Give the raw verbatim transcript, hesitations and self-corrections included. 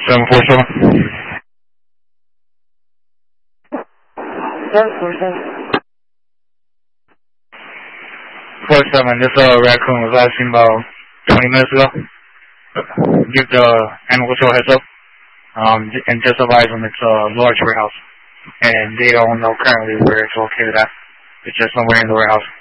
seven four seven. seven four seven. four seven, this uh, raccoon was last seen about twenty minutes ago. Give the animal control heads up. Um, and just advise them it's a large warehouse. And they don't know currently where it's located at. It's just somewhere in the warehouse.